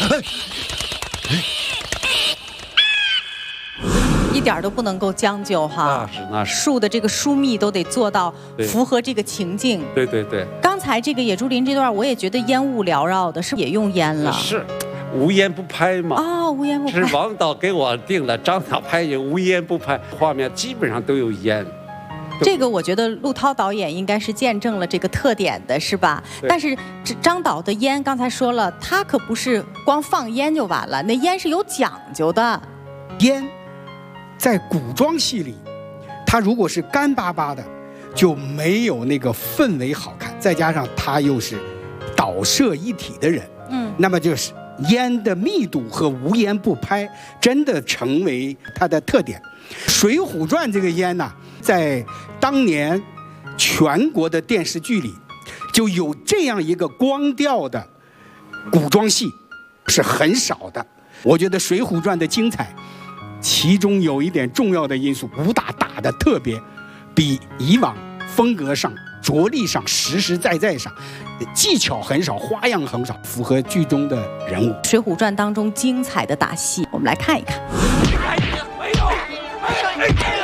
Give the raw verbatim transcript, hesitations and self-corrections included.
一点都不能够将就哈。 那是那是。 树的这个疏密都得做到符合这个情境。 对对对。 刚才这个野猪林这段，我也觉得烟雾缭绕的，是不是也用烟了？ 是。 无烟不拍嘛？ 哦，无烟不拍。 是王导给我定的，张导拍也无烟不拍，画面基本上都有烟。 这个我觉得陆涛导演应该是见证了这个特点的，是吧？但是张导的烟，刚才说了，他可不是光放烟就完了，那烟是有讲究的。 烟，在古装戏里，它如果是干巴巴的，就没有那个氛围好看。再加上他又是导摄一体的人，嗯，那么就是。 烟的密度和无烟不拍，真的成为它的特点。《水浒传》这个烟呐、啊，在当年全国的电视剧里，就有这样一个光调的古装戏，是很少的。我觉得《水浒传》的精彩，其中有一点重要的因素，武打打的特别，比以往风格上、着力上、实实在在上。 技巧很少，花样很少，符合剧中的人物。 《水浒传》当中精彩的打戏，我们来看一看。